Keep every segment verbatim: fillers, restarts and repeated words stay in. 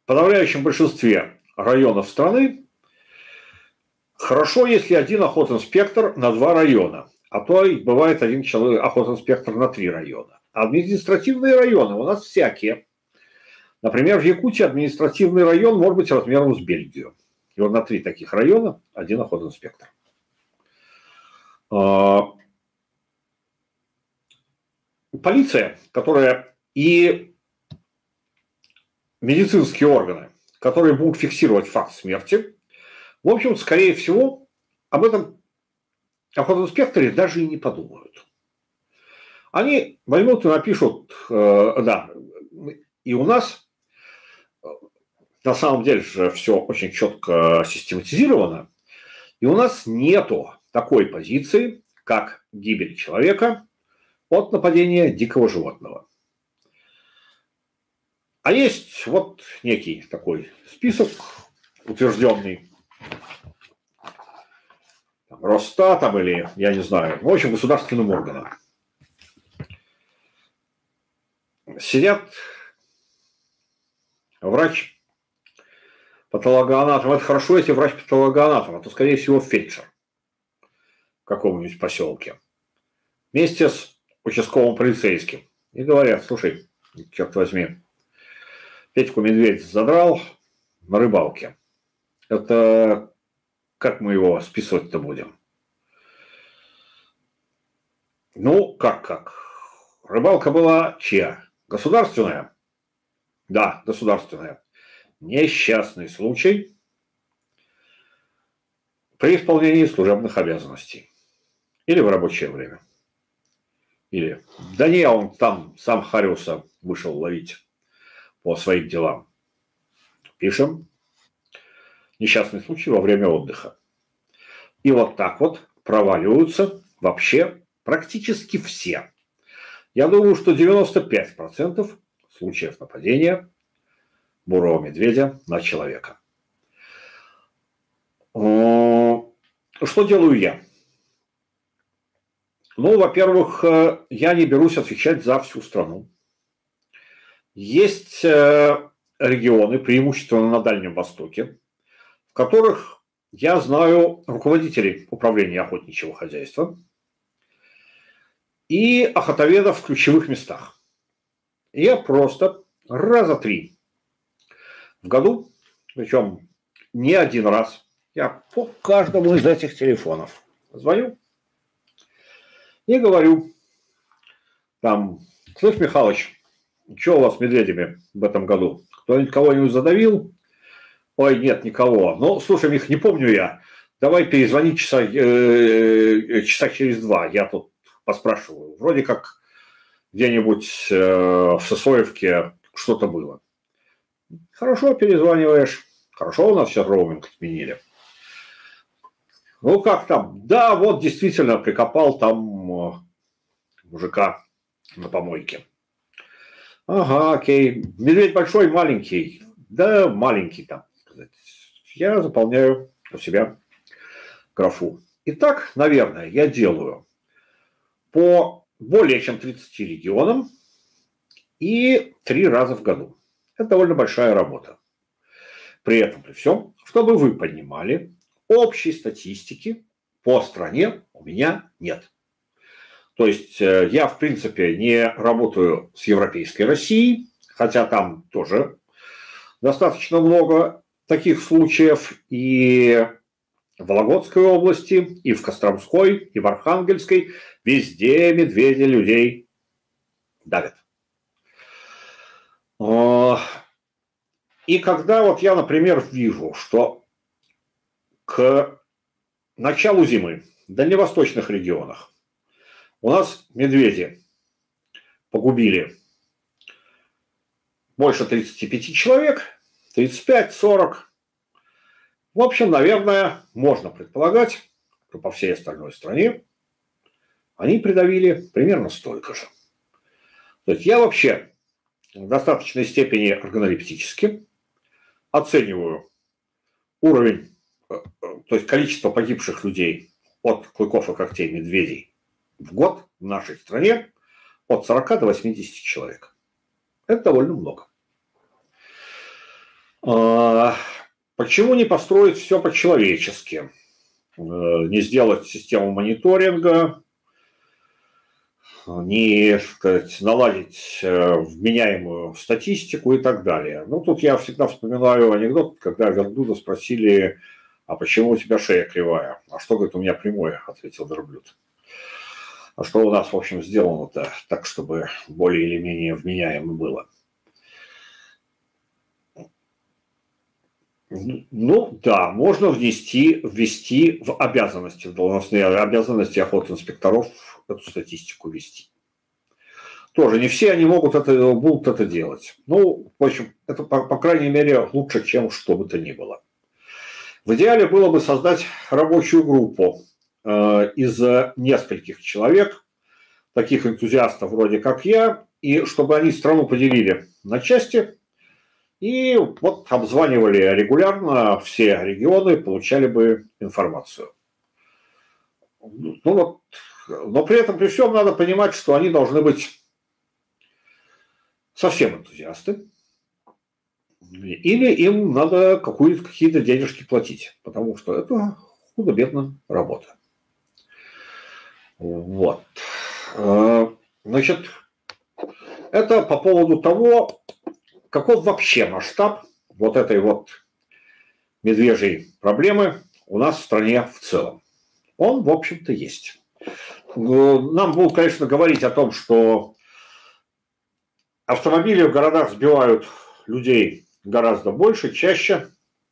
подавляющем большинстве районов страны хорошо, если один охотинспектор на два района, а то и бывает один человек, охотинспектор на три района. Административные районы у нас всякие. Например, в Якутии административный район может быть размером с Бельгию. И вот на три таких района один охотинспектор. Полиция, которая и медицинские органы, которые будут фиксировать факт смерти, в общем, скорее всего, об этом охотинспекторы даже и не подумают. Они возьмут и напишут, э, да, и у нас на самом деле же все очень четко систематизировано, и у нас нету такой позиции, как гибель человека от нападения дикого животного. А есть вот некий такой список, утвержденный там, Росстатом или, я не знаю, в общем, государственным органом. Сидят врач патологоанатом. Это хорошо, если врач патологоанатом, а то, скорее всего, фельдшер в каком-нибудь поселке. Вместе с участковым полицейским. И говорят: слушай, черт возьми, Петьку медведь задрал на рыбалке. Это как мы его списывать-то будем? Ну, как-как? Рыбалка была чья? Государственная? Да, государственная. Несчастный случай при исполнении служебных обязанностей. Или в рабочее время. Или, да не, он там сам Хариуса вышел ловить по своим делам. Пишем: несчастный случай во время отдыха. И вот так вот проваливаются вообще практически все. Я думаю, что девяносто пять процентов случаев нападения бурого медведя на человека. Что делаю я? Ну, во-первых, я не берусь отвечать за всю страну. Есть регионы, преимущественно на Дальнем Востоке, в которых я знаю руководителей управления охотничьего хозяйства и охотоведов в ключевых местах. И я просто раза три в году, причем не один раз, я по каждому из этих телефонов звоню и говорю там: слышь, Михалыч, что у вас с медведями в этом году? Кто-нибудь кого-нибудь задавил? Ой, нет, никого. Ну, слушай, Мих, не помню я. Давай перезвони часа, э, часа через два. Я тут поспрашиваю. Вроде как где-нибудь э, в Сысоевке что-то было. Хорошо, перезваниваешь. Хорошо, у нас сейчас роуминг отменили. Ну, как там? Да, вот действительно прикопал там мужика на помойке. Ага, окей. Медведь большой, маленький? Да, маленький там. Я заполняю у себя графу. Итак, наверное, я делаю по более чем тридцати регионам и три раза в году. Это довольно большая работа. При этом, при всем, чтобы вы понимали, общей статистики по стране у меня нет. То есть я, в принципе, не работаю с Европейской Россией, хотя там тоже достаточно много таких случаев и в Вологодской области, и в Костромской, и в Архангельской. Везде медведи людей давят. И когда вот я, например, вижу, что к началу зимы в дальневосточных регионах у нас медведи погубили больше тридцати пяти человек, тридцать пять сорок. В общем, наверное, можно предполагать, что по всей остальной стране они придавили примерно столько же. То есть я вообще в достаточной степени органолептически оцениваю уровень, то есть количество погибших людей от клыков и когтей медведей в год в нашей стране от сорока до восьмидесяти человек. Это довольно много. А, почему не построить все по-человечески? Не сделать систему мониторинга, не, так сказать, наладить вменяемую статистику и так далее. Ну, тут я всегда вспоминаю анекдот, когда Верблюда спросили, а почему у тебя шея кривая? А что, говорит, у меня прямое, ответил Верблюд. А что у нас, в общем, сделано-то так, чтобы более или менее вменяемо было? Ну, да, можно внести, ввести в обязанности, в должностные обязанности охотинспекторов эту статистику вести. Тоже не все они могут это, будут это делать. Ну, в общем, это, по, по крайней мере, лучше, чем что бы то ни было. В идеале было бы создать рабочую группу э, из нескольких человек, таких энтузиастов вроде как я, и чтобы они страну поделили на части, и вот обзванивали регулярно все регионы, получали бы информацию. Ну вот, но при этом, при всем, надо понимать, что они должны быть совсем энтузиасты, или им надо какие-то денежки платить, потому что это худо-бедно работа. Вот. Значит, это по поводу того, каков вообще масштаб вот этой вот медвежьей проблемы у нас в стране в целом. Он, в общем-то, есть. Нам будут, конечно, говорить о том, что автомобили в городах сбивают людей гораздо больше, чаще.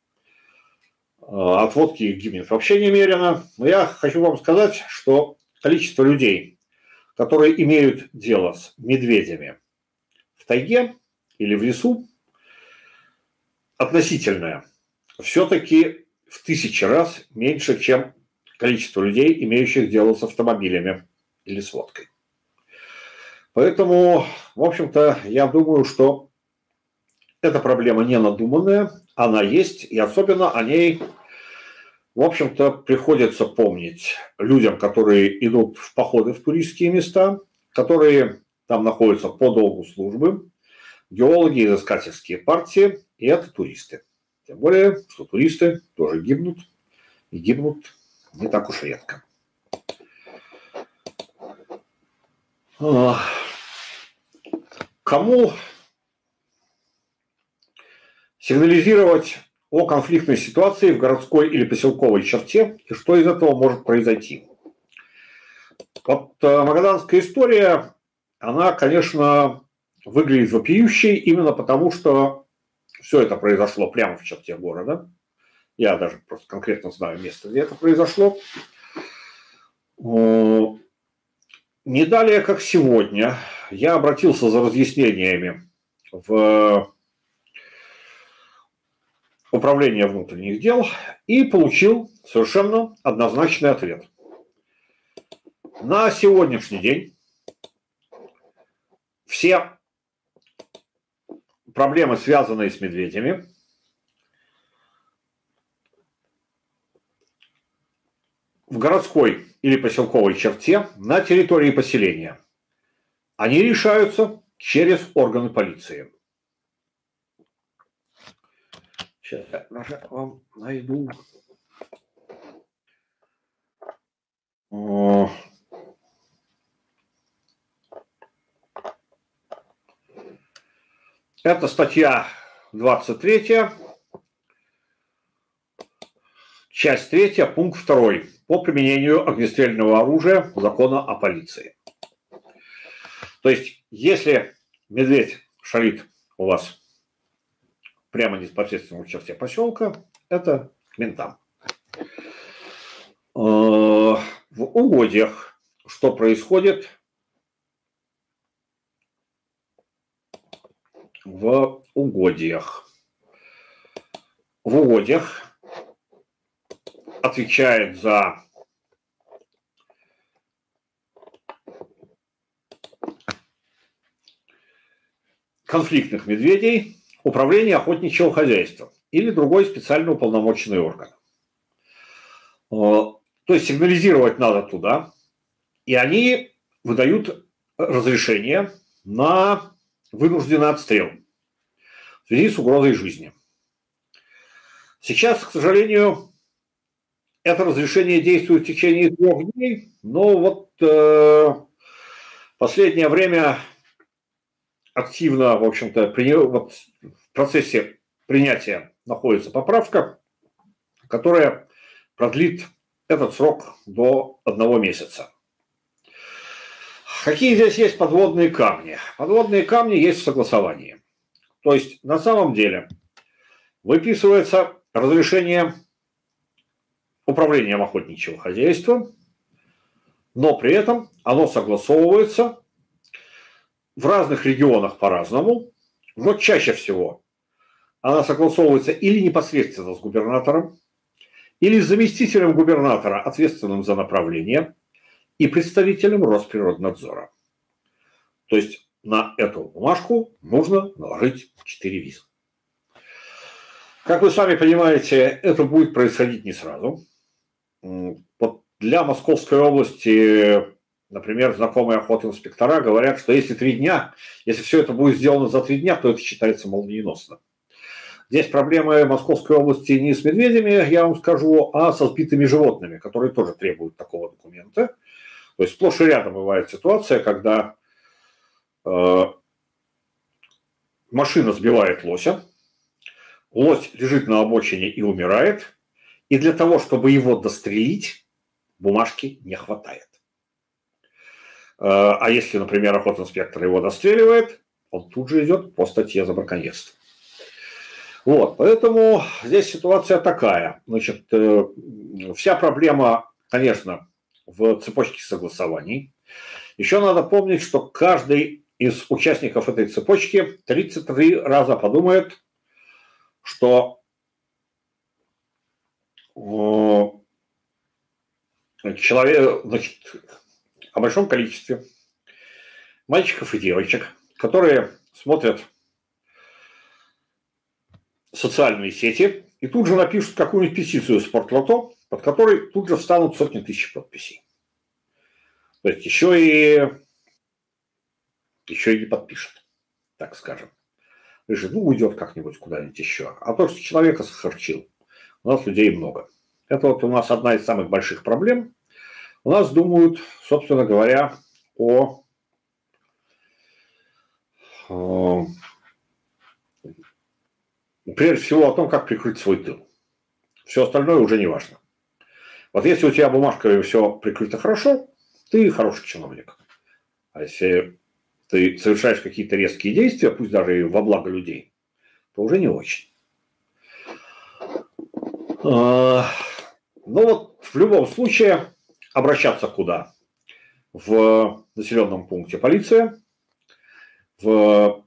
От водки их гибнет вообще немерено. Но я хочу вам сказать, что количество людей, которые имеют дело с медведями в тайге или в лесу, относительное, все-таки в тысячи раз меньше, чем количество людей, имеющих дело с автомобилями или с водкой. Поэтому, в общем-то, я думаю, что эта проблема не надуманная, она есть, и особенно о ней, в общем-то, приходится помнить людям, которые идут в походы в туристские места, которые там находятся по долгу службы, геологи, изыскательские партии, и это туристы. Тем более, что туристы тоже гибнут, и гибнут не так уж редко. Кому сигнализировать о конфликтной ситуации в городской или поселковой черте, и что из этого может произойти? Вот магаданская история, она, конечно, выглядит вопиющей именно потому, что все это произошло прямо в черте города. Я даже просто конкретно знаю место, где это произошло. Не далее, как сегодня, я обратился за разъяснениями в управление внутренних дел и получил совершенно однозначный ответ. На сегодняшний день все проблемы, связанные с медведями, в городской или поселковой черте на территории поселения, они решаются через органы полиции. Сейчас я вам найду. Это статья двадцать третья, часть третья, пункт второй по применению огнестрельного оружия закона о полиции. То есть, если медведь шалит у вас прямо непосредственно в черте поселка, это к ментам. В угодьях что происходит? В угодьях. В угодьях отвечает за конфликтных медведей управление охотничьего хозяйства или другой специально уполномоченный орган. То есть сигнализировать надо туда, и они выдают разрешение на вынужденный отстрел в связи с угрозой жизни. Сейчас, к сожалению, это разрешение действует в течение трех дней, но вот э, последнее время активно, в общем-то, при, вот, в процессе принятия находится поправка, которая продлит этот срок до одного месяца. Какие здесь есть подводные камни? Подводные камни есть в согласовании. То есть, на самом деле, выписывается разрешение управлением охотничьего хозяйства, но при этом оно согласовывается в разных регионах по-разному, но чаще всего она согласовывается или непосредственно с губернатором, или с заместителем губернатора, ответственным за направление, и представителем Росприроднадзора. То есть на эту бумажку нужно наложить четыре виза. Как вы сами понимаете, это будет происходить не сразу. Вот для Московской области, например, знакомые охотинспектора говорят, что если три дня, если все это будет сделано за три дня, то это считается молниеносно. Здесь проблемы Московской области не с медведями, я вам скажу, а со сбитыми животными, которые тоже требуют такого документа. То есть сплошь и рядом бывает ситуация, когда э, машина сбивает лося, лось лежит на обочине и умирает, и для того, чтобы его дострелить, бумажки не хватает. Э, а если, например, охотинспектор его достреливает, он тут же идет по статье за браконьерство. Вот, поэтому здесь ситуация такая. Значит, э, вся проблема, конечно, в цепочке согласований. Еще надо помнить, что каждый из участников этой цепочки тридцать три раза подумает, что э, человек, значит, о большом количестве мальчиков и девочек, которые смотрят социальные сети и тут же напишут какую-нибудь петицию Спортлото, под которой тут же встанут сотни тысяч подписей. То есть еще и, еще и не подпишет, так скажем. Решит, ну, уйдет как-нибудь куда-нибудь еще. А то, что человека сохарчил, у нас людей много. Это вот у нас одна из самых больших проблем. У нас думают, собственно говоря, о, о прежде всего о том, как прикрыть свой тыл. Все остальное уже не важно. Вот если у тебя бумажкой все прикрыто хорошо, ты хороший чиновник. А если ты совершаешь какие-то резкие действия, пусть даже и во благо людей, то уже не очень. Ну вот в любом случае обращаться куда? В населенном пункте полиция, в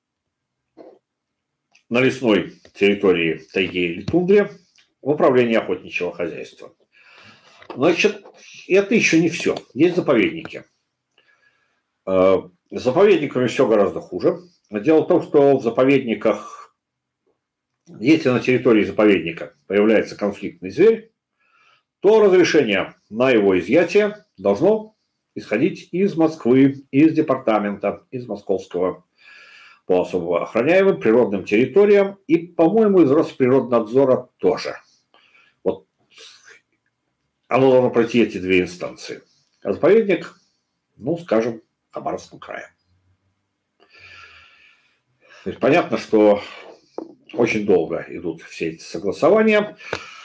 на лесной территории тайги или тундре в управление охотничьего хозяйства. Значит, это еще не все. Есть заповедники. С заповедниками все гораздо хуже. Дело в том, что в заповедниках, если на территории заповедника появляется конфликтный зверь, то разрешение на его изъятие должно исходить из Москвы, из департамента, из московского по особо охраняемым природным территориям и, по-моему, из Росприроднадзора тоже. Вот оно должно пройти эти две инстанции. А заповедник, ну, скажем, в Хабаровском крае. То есть понятно, что очень долго идут все эти согласования.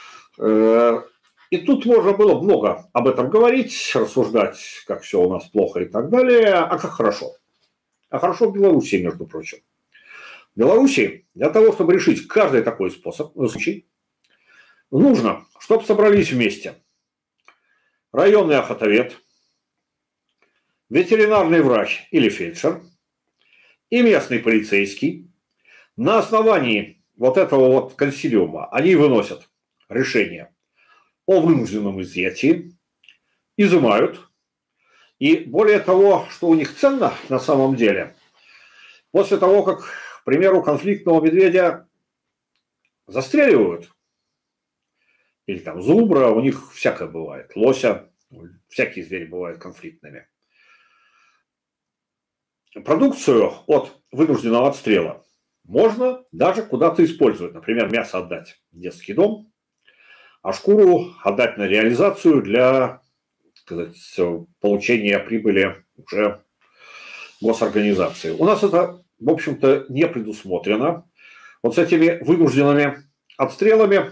И тут можно было много об этом говорить, рассуждать, как все у нас плохо и так далее, а как хорошо. А хорошо в Беларуси, между прочим. В Беларуси для того, чтобы решить каждый такой способ, случай, нужно, чтобы собрались вместе районный охотовед, ветеринарный врач или фельдшер и местный полицейский. На основании вот этого вот консилиума они выносят решение о вынужденном изъятии, изымают. И более того, что у них ценно на самом деле, после того, как, к примеру, конфликтного медведя застреливают, или там зубра, у них всякое бывает, лося, всякие звери бывают конфликтными. Продукцию от вынужденного отстрела можно даже куда-то использовать. Например, мясо отдать в детский дом, а шкуру отдать на реализацию для, так сказать, получения прибыли уже госорганизации. У нас это, в общем-то, не предусмотрено. Вот с этими вынужденными отстрелами,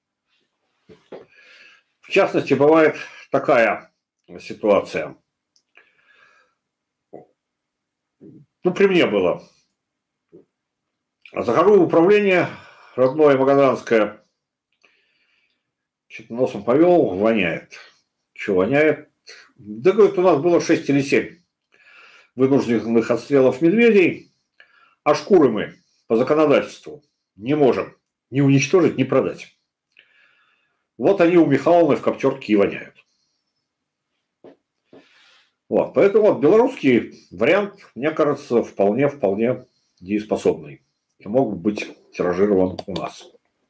в частности, бывает такая ситуация. Ну, при мне было. Захожу в управление, родное Магаданское, что-то носом повел, воняет. Что воняет? Да, говорит, у нас было шесть или семь вынужденных отстрелов медведей, а шкуры мы по законодательству не можем ни уничтожить, ни продать. Вот они у Михайловны в коптерке и воняют. Вот, поэтому вот белорусский вариант, мне кажется, вполне-вполне дееспособный и мог быть тиражирован у нас.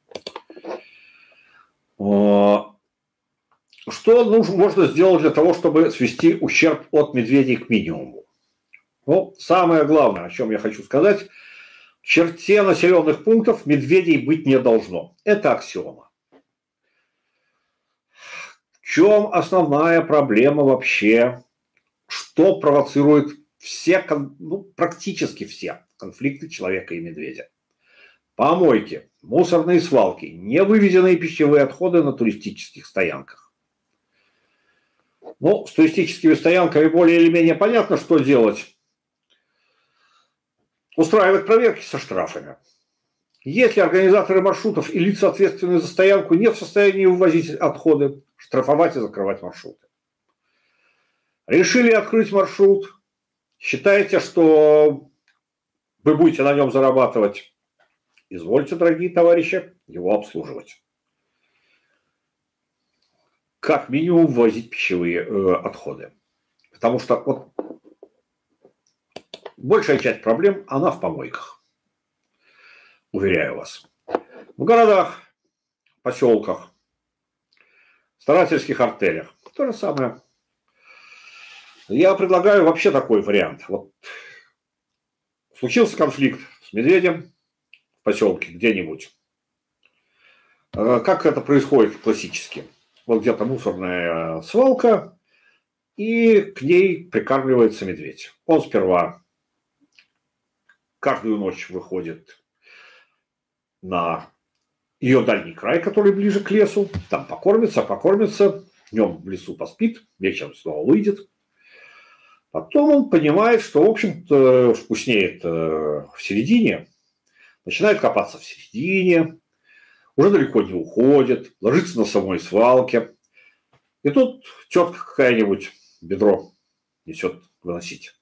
Что нужно, можно сделать для того, чтобы свести ущерб от медведей к минимуму? Ну, самое главное, о чем я хочу сказать, в черте населенных пунктов медведей быть не должно. Это аксиома. В чем основная проблема вообще? Что провоцирует все, ну, практически все конфликты человека и медведя? Помойки, мусорные свалки, невывезенные пищевые отходы на туристических стоянках. Ну, с туристическими стоянками более или менее понятно, что делать. Устраивать проверки со штрафами. Если организаторы маршрутов и лица, ответственные за стоянку, не в состоянии вывозить отходы, штрафовать и закрывать маршруты. Решили открыть маршрут, считаете, что вы будете на нем зарабатывать, извольте, дорогие товарищи, его обслуживать. Как минимум ввозить пищевые э, отходы. Потому что вот большая часть проблем, она в помойках. Уверяю вас. В городах, поселках, старательских артелях. То же самое. Я предлагаю вообще такой вариант. Вот случился конфликт с медведем в поселке где-нибудь. Как это происходит классически? Вот где-то мусорная свалка, и к ней прикармливается медведь. Он сперва каждую ночь выходит на ее дальний край, который ближе к лесу, там покормится, покормится, днем в лесу поспит, вечером снова выйдет. Потом он понимает, что, в общем-то, вкуснеет в середине, начинает копаться в середине, уже далеко не уходит, ложится на самой свалке. И тут тетка какая-нибудь бедро несет выносить.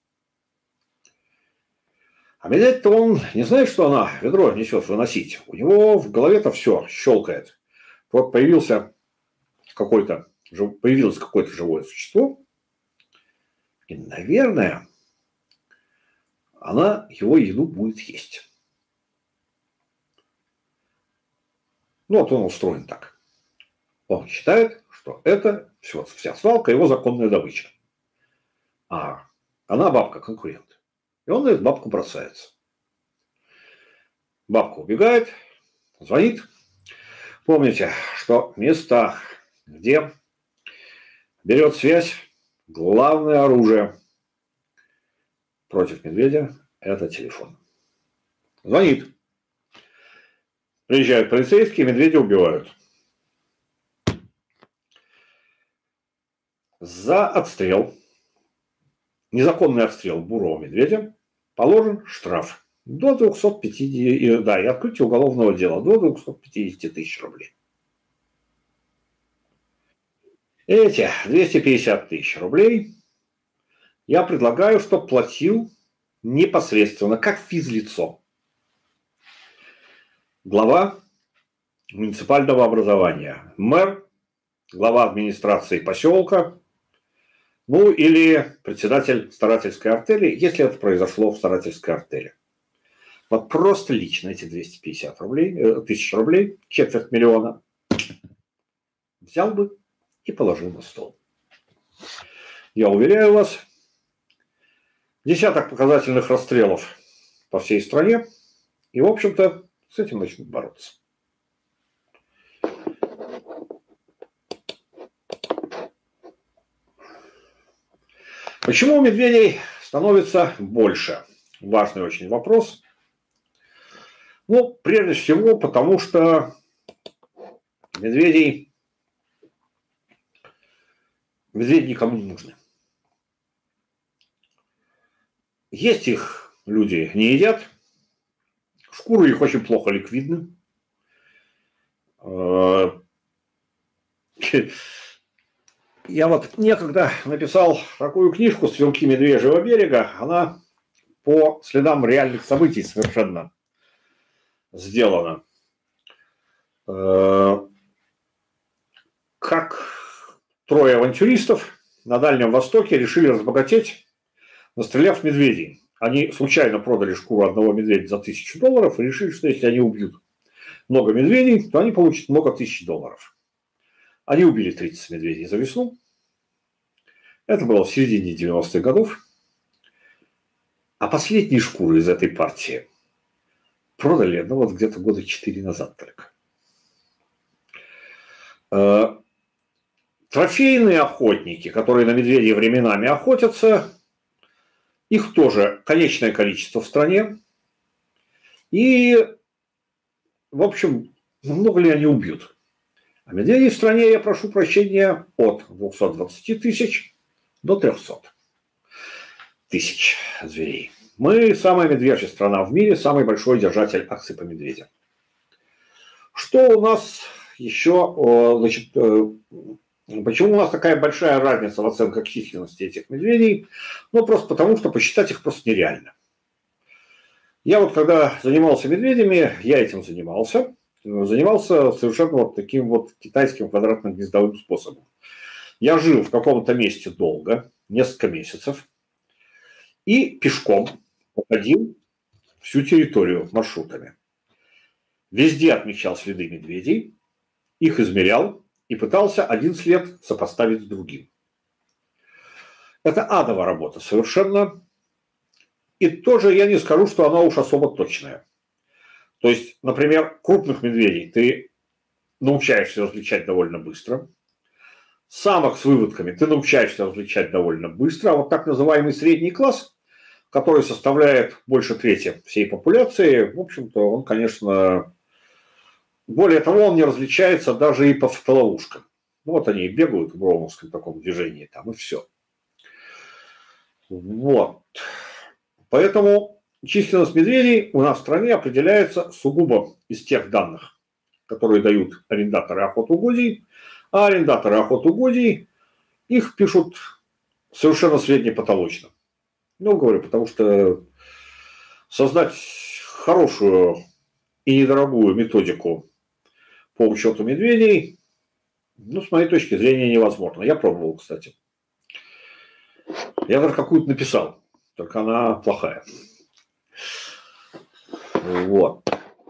А медведь-то он не знает, что она ведро несет выносить. У него в голове-то все щелкает. Вот появился какой-то, появилось какое-то живое существо, и, наверное, она его еду будет есть. Ну, вот он устроен так. Он считает, что это все, вся свалка его законная добыча. А она бабка конкурент. И он на эту бабку бросается. Бабка убегает, звонит. Помните, что в местах, где берет связь, главное оружие против медведя – это телефон. Звонит. Приезжают полицейские, медведя убивают. За отстрел, незаконный отстрел бурого медведя положен штраф до двухсот пятидесяти, да, и открытие уголовного дела до двухсот пятидесяти тысяч рублей. Эти двести пятьдесят тысяч рублей я предлагаю, чтобы платил непосредственно, как физлицо, глава муниципального образования, мэр, глава администрации поселка, ну или председатель старательской артели, если это произошло в старательской артели. Вот просто лично эти двести пятьдесят рублей, тысяч рублей, четверть миллиона, взял бы и положил на стол. Я уверяю вас, десяток показательных расстрелов по всей стране, И, в общем-то, с этим начнут бороться. Почему у медведей становится больше? Важный очень вопрос. Ну, прежде всего, потому что медведей, медведи никому не нужны. Есть их люди не едят, шкуры их очень плохо ликвидны. Я вот некогда написал такую книжку «Стрелки Медвежьего берега». Она по следам реальных событий совершенно сделана. Как трое авантюристов на Дальнем Востоке решили разбогатеть, настреляв медведей. Они случайно продали шкуру одного медведя за тысячу долларов и решили, что если они убьют много медведей, то они получат много тысяч долларов. Они убили тридцать медведей за весну. Это было в середине девяностых годов. А последние шкуры из этой партии продали, ну вот где-то года четыре назад только. Трофейные охотники, которые на медведей временами охотятся, их тоже конечное количество в стране. И, в общем, много ли они убьют? А медведей в стране, я прошу прощения, от двухсот двадцати тысяч до трехсот тысяч зверей. Мы самая медвежья страна в мире, самый большой держатель акций по медведям. Что у нас еще, значит, почему у нас такая большая разница в оценках численности этих медведей? Ну, просто потому, что посчитать их просто нереально. Я вот когда занимался медведями, я этим занимался, занимался совершенно вот таким вот китайским квадратно-гнездовым способом. Я жил в каком-то месте долго, несколько месяцев, и пешком походил всю территорию маршрутами. Везде отмечал следы медведей, их измерял и пытался один след сопоставить с другим. Это адовая работа совершенно. И тоже я не скажу, что она уж особо точная. То есть, например, крупных медведей ты научаешься различать довольно быстро. Самок с выводками ты научаешься различать довольно быстро. А вот так называемый средний класс, который составляет больше трети всей популяции, в общем-то, он, конечно, более того, он не различается даже и по фотоловушкам. Ну, вот они бегают в броуновском таком движении там, и все. Вот. Поэтому численность медведей у нас в стране определяется сугубо из тех данных, которые дают арендаторы охотугодий, а арендаторы охотугодий их пишут совершенно среднепотолочно. Ну, говорю, потому что создать хорошую и недорогую методику по учету медведей, ну, с моей точки зрения, невозможно. Я пробовал, кстати. Я даже какую-то написал, только она плохая. Вот.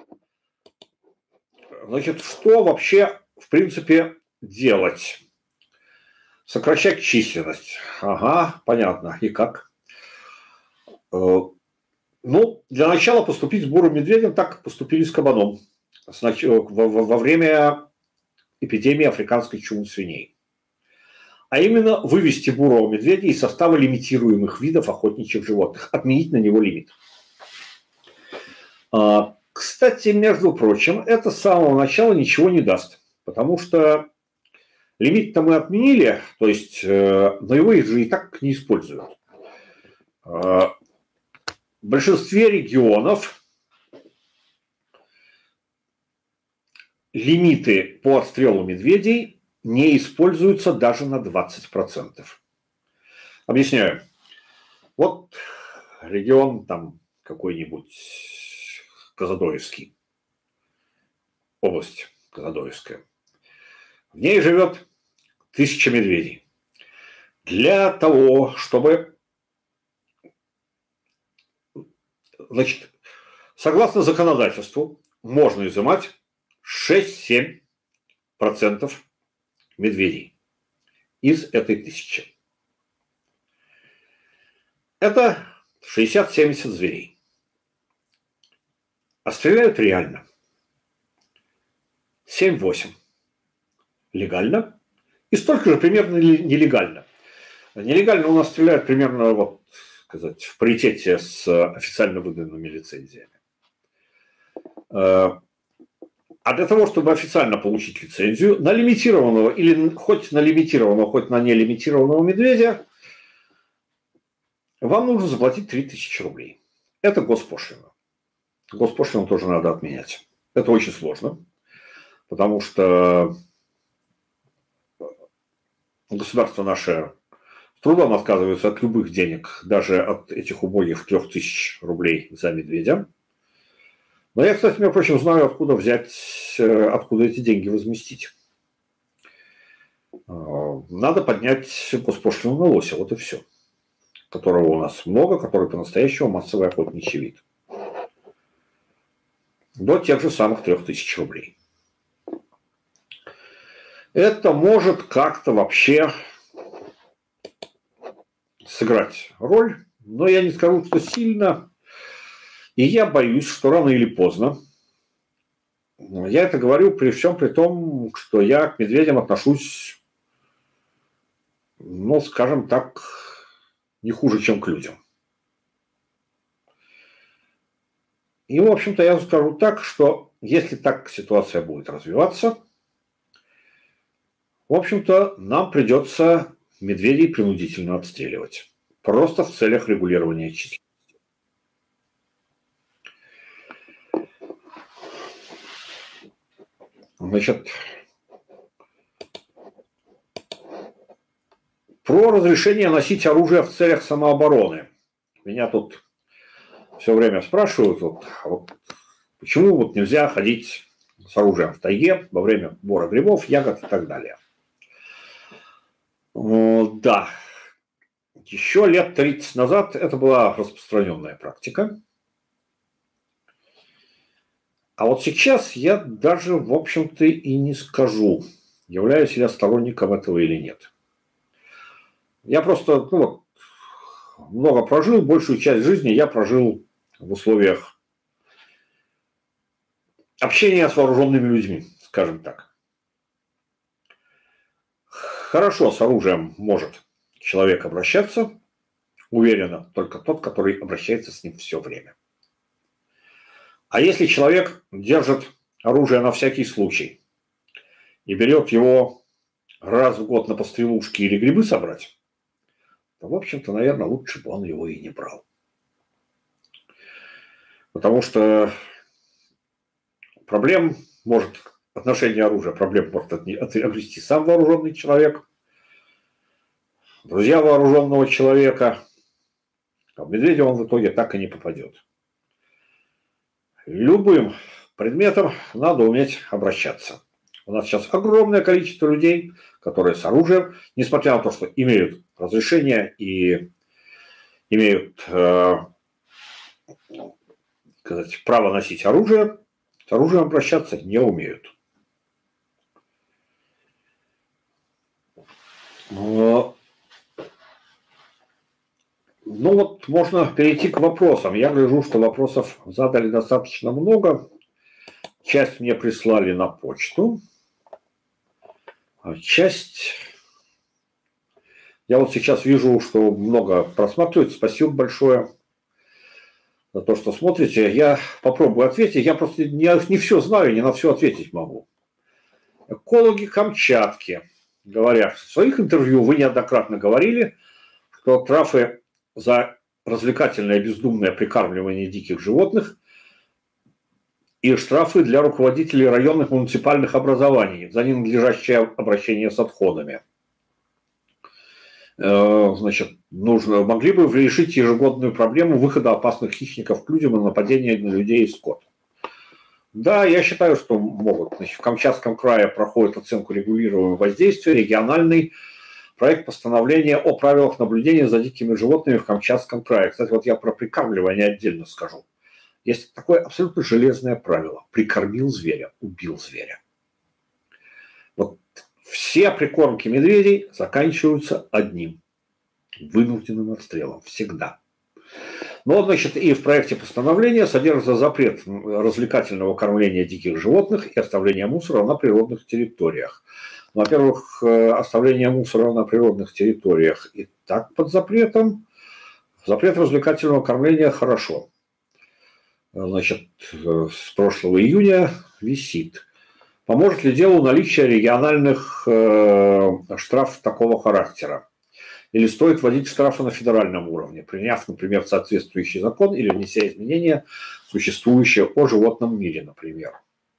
Значит, что вообще, в принципе, делать? Сокращать численность. Ага, понятно. И как? Ну, для начала поступить с бурым медведем так, как поступили с кабаном во время эпидемии африканской чумы свиней. А именно вывести бурого медведя из состава лимитируемых видов охотничьих животных, отменить на него лимит. Кстати, между прочим, это с самого начала ничего не даст, потому что лимит-то мы отменили, то есть, но его их же и так не используют. В большинстве регионов лимиты по отстрелу медведей не используются даже на двадцать процентов. Объясняю. Вот регион там какой-нибудь Казадоевский, область Казадоевская. В ней живет тысяча медведей. Для того, чтобы, значит, согласно законодательству, можно изымать шесть-семь процентов медведей из этой тысячи. Это шестьдесят-семьдесят зверей. А стреляют реально. семь-восемь. Легально. И столько же примерно нелегально. Нелегально у нас стреляют примерно, вот, сказать, в паритете с официально выданными лицензиями. А для того, чтобы официально получить лицензию на лимитированного или хоть на лимитированного, хоть на нелимитированного медведя, вам нужно заплатить три тысячи рублей. Это госпошлина. Госпошлину тоже надо отменять. Это очень сложно, потому что государство наше с трудом отказывается от любых денег, даже от этих убогих трех тысяч рублей за медведя. Но я, кстати, между прочим, знаю, откуда взять, откуда эти деньги возместить. Надо поднять госпошлину на лося, вот и все. Которого у нас много, который по-настоящему массовый охотничий вид. До тех же самых трех тысяч рублей. Это может как-то вообще сыграть роль, но я не скажу, что сильно. И я боюсь, что рано или поздно, я это говорю при всем при том, что я к медведям отношусь, ну, скажем так, не хуже, чем к людям. И, в общем-то, я скажу так, что если так ситуация будет развиваться, в общем-то, нам придется медведей принудительно отстреливать. Просто в целях регулирования численности. Значит, про разрешение носить оружие в целях самообороны. Меня тут все время спрашивают, вот, вот, почему вот нельзя ходить с оружием в тайге во время бора грибов, ягод и так далее. Да, еще лет тридцать назад это была распространенная практика. А вот сейчас я даже, в общем-то, и не скажу, являюсь ли я сторонником этого или нет. Я просто, ну вот, много прожил, большую часть жизни я прожил в условиях общения с вооруженными людьми, скажем так. Хорошо с оружием может человек обращаться, уверенно, только тот, который обращается с ним все время. А если человек держит оружие на всякий случай и берет его раз в год на пострелушки или грибы собрать, то, в общем-то, наверное, лучше бы он его и не брал. Потому что проблем может, отношение оружия, проблем может обрести сам вооруженный человек, друзья вооруженного человека, а в медведя он в итоге так и не попадет. Любым предметом надо уметь обращаться. У нас сейчас огромное количество людей, которые с оружием, несмотря на то, что имеют разрешение и имеют э, сказать, право носить оружие, с оружием обращаться не умеют. Но, ну вот можно перейти к вопросам. Я гляжу, что вопросов задали достаточно много. Часть мне прислали на почту. А часть... Я вот сейчас вижу, что много просматривают. Спасибо большое за то, что смотрите. Я попробую ответить. Я просто не, не все знаю, не на все ответить могу. Экологи Камчатки говорят, в своих интервью вы неоднократно говорили, что штрафы за развлекательное бездумное прикармливание диких животных и штрафы для руководителей районных муниципальных образований за ненадлежащее обращение с отходами. Значит, нужно, могли бы решить ежегодную проблему выхода опасных хищников к людям и нападения на людей и скот. Да, я считаю, что могут. Значит, в Камчатском крае проходит оценку регулируемого воздействия, региональный проект постановления о правилах наблюдения за дикими животными в Камчатском крае. Кстати, вот я про прикармливание отдельно скажу. Есть такое абсолютно железное правило. Прикормил зверя, убил зверя. Вот все прикормки медведей заканчиваются одним. Вынужденным отстрелом. Всегда. Но, значит, и в проекте постановления содержится запрет развлекательного кормления диких животных и оставления мусора на природных территориях. Во-первых, оставление мусора на природных территориях и так под запретом. Запрет развлекательного кормления хорошо. Значит, с прошлого июня висит. Поможет ли делу наличие региональных э, штрафов такого характера? Или стоит вводить штрафы на федеральном уровне, приняв, например, соответствующий закон или внеся изменения, существующие о животном мире, например?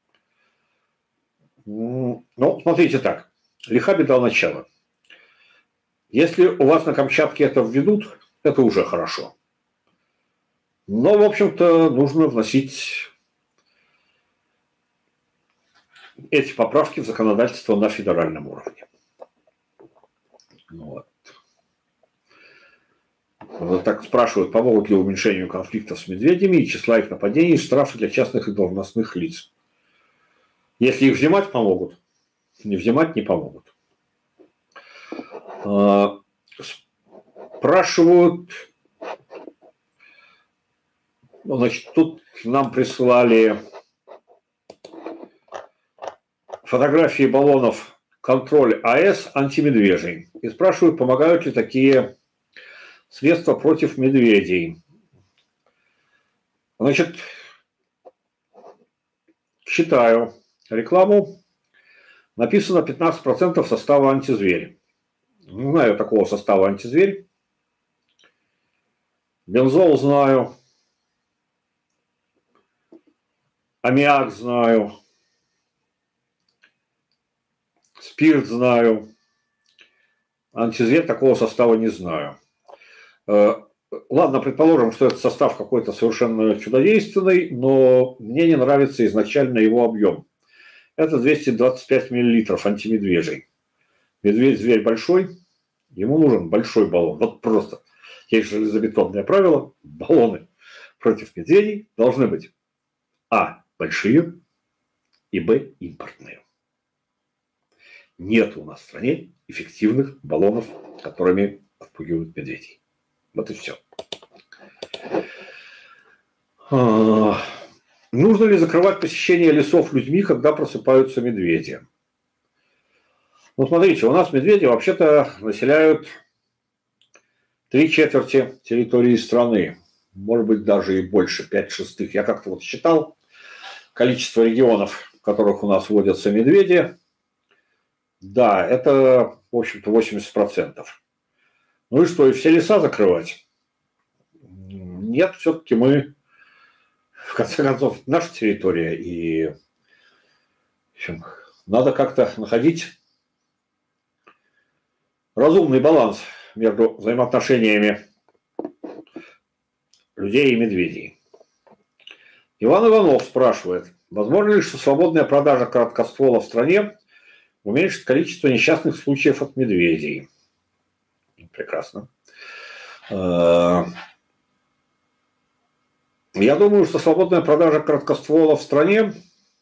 Ну, смотрите так. Лиха беда начала. Если у вас на Камчатке это введут, это уже хорошо. Но, в общем-то, нужно вносить эти поправки в законодательство на федеральном уровне. Вот. Вот так спрашивают, помогут ли уменьшению конфликтов с медведями и числа их нападений штрафы для частных и должностных лиц. Если их взимать, помогут. Не взимать, не помогут. Спрашивают, значит, тут нам прислали фотографии баллонов контроль АЭС антимедвежий. И спрашивают, помогают ли такие средства против медведей. Значит, читаю рекламу. Написано пятнадцать процентов состава антизверь. Не знаю такого состава антизверь. Бензол знаю. Аммиак знаю. Спирт знаю. Антизверь такого состава не знаю. Ладно, предположим, что этот состав какой-то совершенно чудодейственный, но мне не нравится изначально его объем. Это двести двадцать пять миллилитров антимедвежий. Медведь зверь большой, ему нужен большой баллон. Вот просто. Есть железобетонное правило. Баллоны против медведей должны быть а. большие и б. импортные. Нет у нас в стране эффективных баллонов, которыми отпугивают медведей. Вот и все. А, нужно ли закрывать посещение лесов людьми, когда просыпаются медведи? Ну, смотрите, у нас медведи вообще-то населяют три четверти территории страны. Может быть, даже и больше, пять шестых. Я как-то вот считал количество регионов, в которых у нас водятся медведи. Да, это, в общем-то, восемьдесят процентов. Ну и что, и все леса закрывать? Нет, все-таки мы, в конце концов, наша территория, и в общем, надо как-то находить разумный баланс между взаимоотношениями людей и медведей. Иван Иванов спрашивает, возможно ли, что свободная продажа короткоствола в стране уменьшит количество несчастных случаев от медведей? Прекрасно. Я думаю, что свободная продажа короткоствола в стране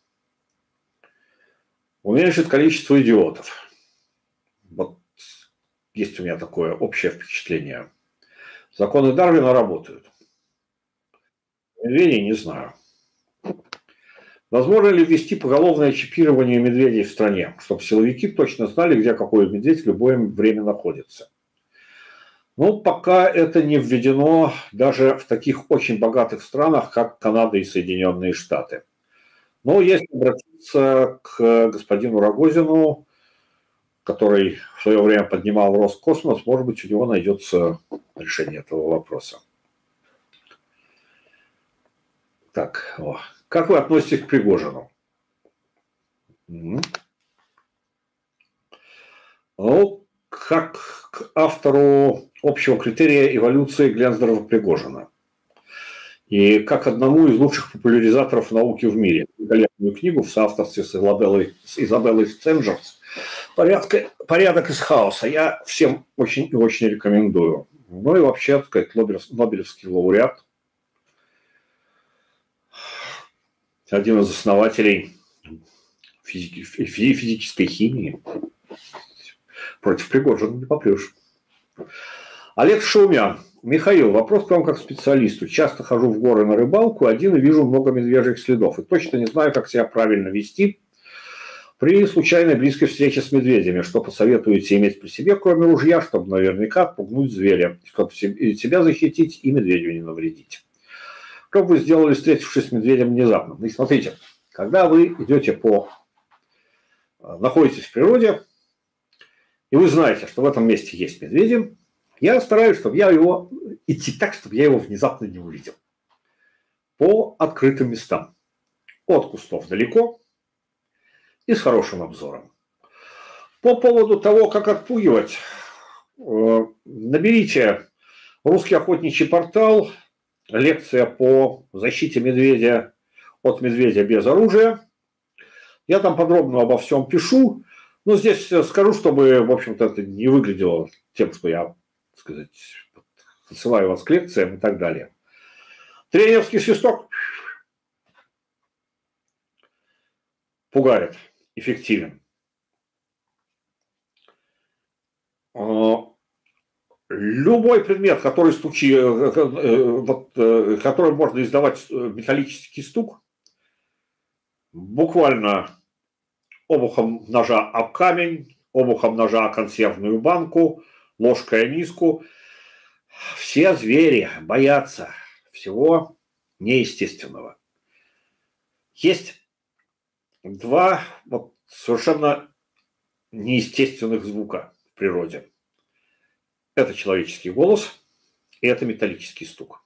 уменьшит количество идиотов. Вот есть у меня такое общее впечатление. Законы Дарвина работают. Медведей не знаю. Возможно ли ввести поголовное чипирование медведей в стране, чтобы силовики точно знали, где какой медведь в любое время находится? Ну, пока это не введено даже в таких очень богатых странах, как Канада и Соединенные Штаты. Но если обратиться к господину Рогозину, который в свое время поднимал Роскосмос, может быть, у него найдется решение этого вопроса. Так, о. Как вы относитесь к Пригожину? Ну, как к автору общего критерия эволюции Гленсдорфа Пригожина. И как одному из лучших популяризаторов науки в мире. Великолепную книгу в соавторстве с Изабеллой, с Изабеллой Стенджерс «Порядок, «Порядок из хаоса». Я всем очень и очень рекомендую. Ну и вообще, так сказать, Нобелевский лауреат. Один из основателей физики, физической химии. Против Пригожина не попрешь. Олег Шаумян. Михаил, вопрос к вам как специалисту. Часто хожу в горы на рыбалку, один и вижу много медвежьих следов. И точно не знаю, как себя правильно вести при случайной близкой встрече с медведями. Что посоветуете иметь при себе, кроме ружья, чтобы наверняка отпугнуть зверя, чтобы себя защитить и медведю не навредить? Что бы вы сделали, встретившись с медведем внезапно? Ну, смотрите, когда вы идете по... находитесь в природе, и вы знаете, что в этом месте есть медведи, я стараюсь, чтобы я его идти так, чтобы я его внезапно не увидел. По открытым местам. От кустов далеко и с хорошим обзором. По поводу того, как отпугивать, наберите русский охотничий портал, лекция по защите медведя от медведя без оружия. Я там подробно обо всем пишу. Но здесь скажу, чтобы, в общем-то, это не выглядело тем, что я, так сказать, отсылаю вас к лекциям и так далее. Тренерский свисток пугает, эффективен. Любой предмет, который стучи, который можно издавать металлический стук, буквально обухом ножа об камень, обухом ножа о консервную банку, ложкой о миску. Все звери боятся всего неестественного. Есть два вот совершенно неестественных звука в природе. Это человеческий голос и это металлический стук.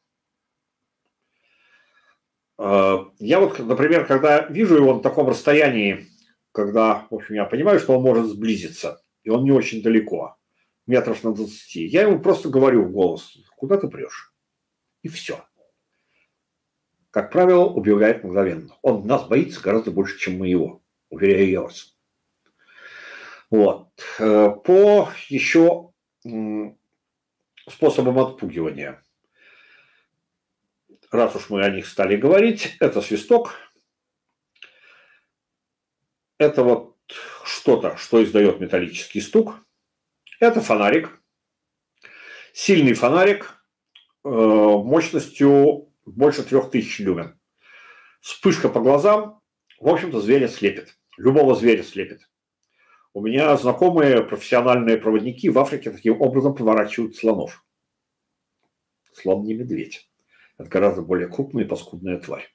Я вот, например, когда вижу его на таком расстоянии, когда, в общем, я понимаю, что он может сблизиться, и он не очень далеко, метров на двадцать, я ему просто говорю в голос: куда ты прешь? И все. Как правило, убегает мгновенно. Он нас боится гораздо больше, чем мы его, уверяю я вас. Вот. По еще способам отпугивания. Раз уж мы о них стали говорить, это свисток. Это вот что-то, что издает металлический стук. Это фонарик. Сильный фонарик мощностью больше трех тысяч люмен. Вспышка по глазам, в общем-то, зверя слепит. Любого зверя слепит. У меня знакомые профессиональные проводники в Африке таким образом поворачивают слонов. Слон не медведь. Это гораздо более крупная и паскудная тварь.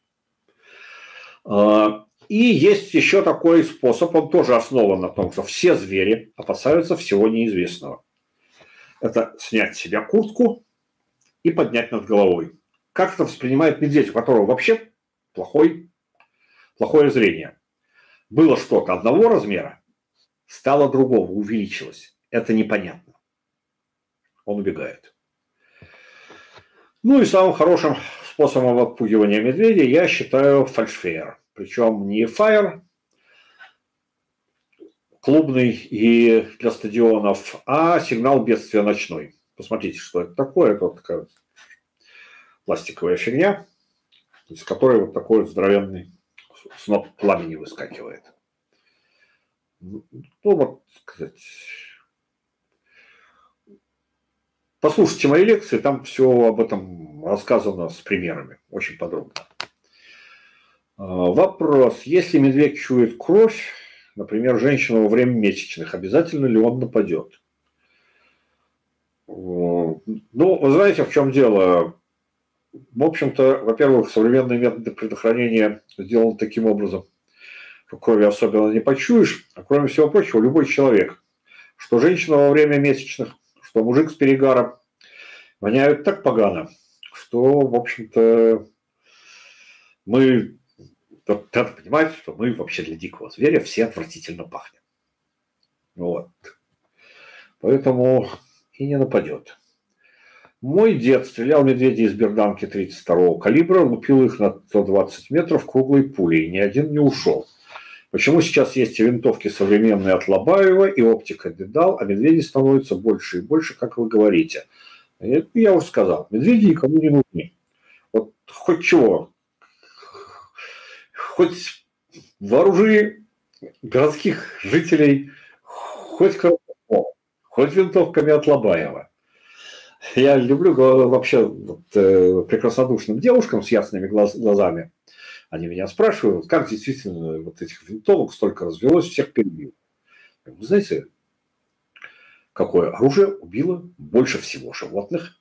И есть еще такой способ, он тоже основан на том, что все звери опасаются всего неизвестного. Это снять с себя куртку и поднять над головой. Как это воспринимает медведь, у которого вообще плохой, плохое зрение? Было что-то одного размера, стало другого, увеличилось. Это непонятно. Он убегает. Ну и самым хорошим способом отпугивания медведя я считаю фальшфейер. Причем не фаер клубный и для стадионов, а сигнал бедствия ночной. Посмотрите, что это такое. Это вот такая пластиковая фигня, из которой вот такой вот здоровенный сноп пламени выскакивает. Ну вот, сказать... Послушайте мои лекции, там все об этом рассказано с примерами, очень подробно. Вопрос. Если медведь чует кровь, например, женщина во время месячных, обязательно ли он нападет? Ну, вы знаете, в чем дело? В общем-то, во-первых, современные методы предохранения сделаны таким образом, что крови особенно не почуешь, а кроме всего прочего, любой человек, что женщина во время месячных, что мужик с перегаром, воняют так погано, что, в общем-то, мы... Надо понимать, что мы вообще для дикого зверя все отвратительно пахнем. Вот. Поэтому и не нападет. Мой дед стрелял медведей из берданки тридцать второго калибра, лупил их на сто двадцать метров круглой пулей, и ни один не ушел. Почему сейчас есть и винтовки современные от Лобаева, и оптика Дедал, а медведей становится больше и больше, как вы говорите? Это я уже сказал, медведи никому не нужны. Вот хоть чего. Хоть вооружи городских жителей, хоть хоть винтовками от Лобаева. Я люблю го- вообще вот, э, прекраснодушным девушкам с ясными глаз- глазами. Они меня спрашивают, как действительно вот этих винтовок столько развелось, всех перебил. Я говорю, вы знаете, какое оружие убило больше всего животных